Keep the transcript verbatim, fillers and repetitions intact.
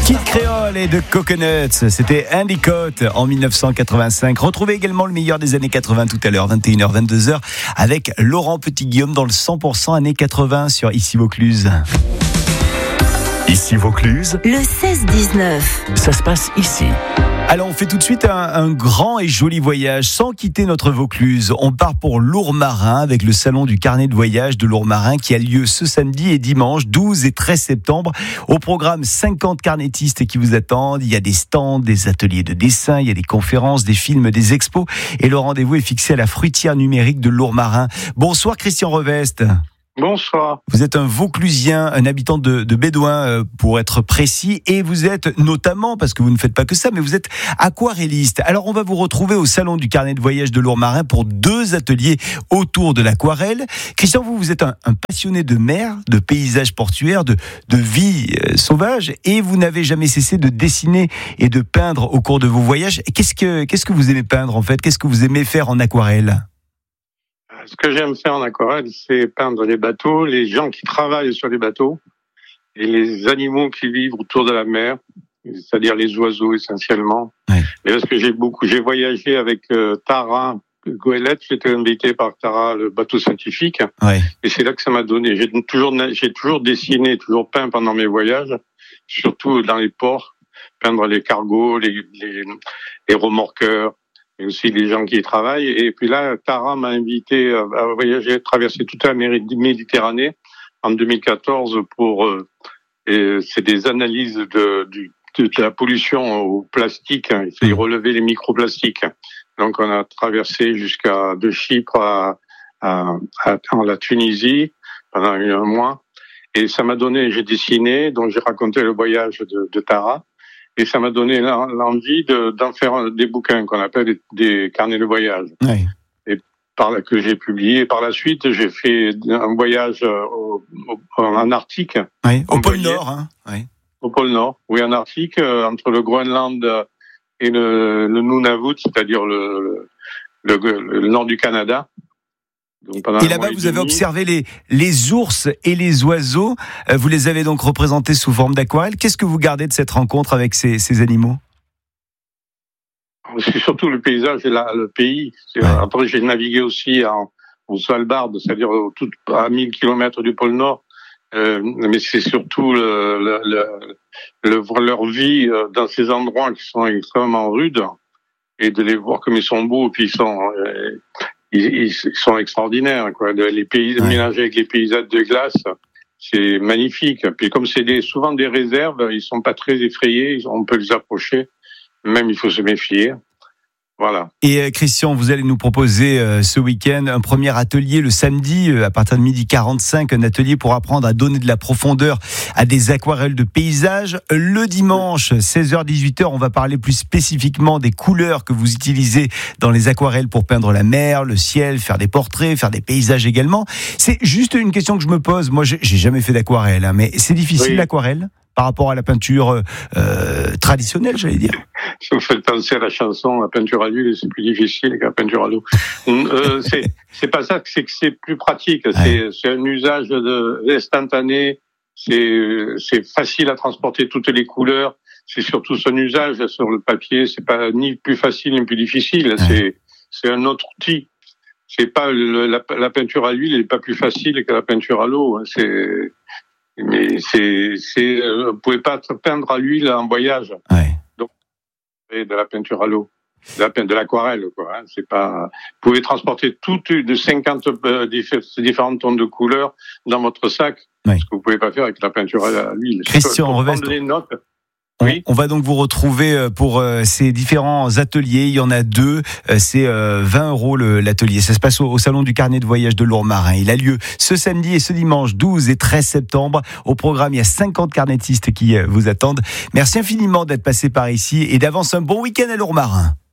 Kid Creole et de Coconuts, c'était Endicott en dix-neuf cent quatre-vingt-cinq. Retrouvez également le meilleur des années quatre-vingts tout à l'heure, vingt et une heures, vingt-deux heures, avec Laurent Petit-Guillaume dans le cent pour cent années quatre-vingts sur Ici Vaucluse. Ici Vaucluse, le seize dix-neuf. Ça se passe ici. Alors on fait tout de suite un, un grand et joli voyage sans quitter notre Vaucluse. On part pour Lourmarin avec le salon du carnet de voyage de Lourmarin qui a lieu ce samedi et dimanche douze et treize septembre. Au programme, cinquante carnétistes qui vous attendent. Il y a des stands, des ateliers de dessin, il y a des conférences, des films, des expos. Et le rendez-vous est fixé à la fruitière numérique de Lourmarin. Bonsoir Christian Reveste. Bonsoir. Vous êtes un Vauclusien, un habitant de, de Bédouin pour être précis, et vous êtes notamment, parce que vous ne faites pas que ça, mais vous êtes aquarelliste. Alors on va vous retrouver au salon du carnet de voyage de Lourmarin pour deux ateliers autour de l'aquarelle. Christian, vous, vous êtes un, un passionné de mer, de paysages portuaires, de, de vie euh, sauvage, et vous n'avez jamais cessé de dessiner et de peindre au cours de vos voyages. Qu'est-ce que, qu'est-ce que vous aimez peindre en fait ? Qu'est-ce que vous aimez faire en aquarelle ? Ce que j'aime faire en aquarelle, c'est peindre les bateaux, les gens qui travaillent sur les bateaux et les animaux qui vivent autour de la mer, c'est-à-dire les oiseaux essentiellement. Ouais. Mais parce que j'ai beaucoup, j'ai voyagé avec euh, Tara Goélette, j'étais invité par Tara, le bateau scientifique, Ouais. et c'est là que ça m'a donné. J'ai toujours, j'ai toujours dessiné, toujours peint pendant mes voyages, surtout dans les ports, peindre les cargos, les, les, les remorqueurs, et aussi les gens qui y travaillent. Et puis là, Tara m'a invité à voyager, à traverser toute la Méditerranée en deux mille quatorze pour, euh, et c'est des analyses de, du, de, de la pollution au plastique. Il fallait relever les microplastiques. Donc on a traversé jusqu'à de Chypre à, à, à, à la Tunisie pendant un mois. Et ça m'a donné, j'ai dessiné, donc j'ai raconté le voyage de, de Tara. Et ça m'a donné l'envie de, d'en faire des bouquins qu'on appelle des, des carnets de voyage. Ouais. Et par là que j'ai publié. Par la suite, j'ai fait un voyage au, au, en Arctique. Ouais. Au pôle voyait, Nord, hein. Ouais. Au pôle Nord. Oui, en Arctique, euh, entre le Groenland et le, le Nunavut, c'est-à-dire le, le, le, le nord du Canada. Donc et là-bas, vous avez observé les, les ours et les oiseaux. Vous les avez donc représentés sous forme d'aquarelle. Qu'est-ce que vous gardez de cette rencontre avec ces, ces animaux ? C'est surtout le paysage et la, le pays. C'est, ouais. Après, j'ai navigué aussi en, au Svalbard, c'est-à-dire tout, à mille kilomètres du pôle Nord. Euh, mais c'est surtout le, le, le, le, leur vie dans ces endroits qui sont extrêmement rudes et de les voir comme ils sont beaux, puis ils sont... Euh, Ils, ils sont extraordinaires, quoi. Les pays ouais. mélangés avec les paysages de glace, c'est magnifique. Puis comme c'est des, souvent des réserves, ils sont pas très effrayés, on peut les approcher. Même il faut se méfier. Voilà. Et euh, Christian, vous allez nous proposer euh, ce week-end un premier atelier le samedi euh, à partir de midi quarante-cinq, un atelier pour apprendre à donner de la profondeur à des aquarelles de paysages. Le dimanche, seize heures dix-huit heures, on va parler plus spécifiquement des couleurs que vous utilisez dans les aquarelles pour peindre la mer, le ciel, faire des portraits, faire des paysages également. C'est juste une question que je me pose. Moi, j'ai, j'ai jamais fait d'aquarelle, hein, mais c'est difficile oui. l'aquarelle par rapport à la peinture euh, traditionnelle, j'allais dire. Si vous faites penser à la chanson, la peinture à l'huile, c'est plus difficile que la peinture à l'eau. euh, c'est, c'est pas ça, c'est que c'est plus pratique. Ouais. C'est, c'est un usage de, instantané. C'est, c'est facile à transporter toutes les couleurs. C'est surtout son usage sur le papier. C'est pas ni plus facile ni plus difficile. Ouais. C'est, c'est un autre outil. C'est pas le, la, la peinture à l'huile, elle est pas plus facile que la peinture à l'eau. C'est, mais c'est, c'est, vous pouvez pas peindre à l'huile en voyage. Ouais. Donc, de la peinture à l'eau, de, la, de l'aquarelle, quoi. Hein, c'est pas. Vous pouvez transporter toutes de cinquante euh, différentes tonnes de couleurs dans votre sac, ouais. Ce que vous pouvez pas faire avec la peinture à l'huile. Christian Reveste. Oui. On va donc vous retrouver pour ces différents ateliers. Il y en a deux. C'est vingt euros l'atelier. Ça se passe au salon du carnet de voyage de Lourmarin. Il a lieu ce samedi et ce dimanche douze et treize septembre. Au programme, il y a cinquante carnétistes qui vous attendent. Merci infiniment d'être passé par ici et d'avance un bon week-end à Lourmarin.